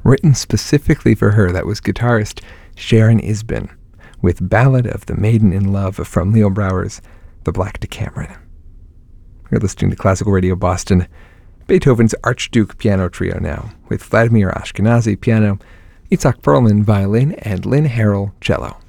written specifically for her. That was guitarist Sharon Isbin, with Ballad of the Maiden in Love from Leo Brouwer's The Black Decameron. You're listening to Classical Radio Boston, Beethoven's Archduke Piano Trio now, with Vladimir Ashkenazy piano, Itzhak Perlman violin, and Lynn Harrell cello.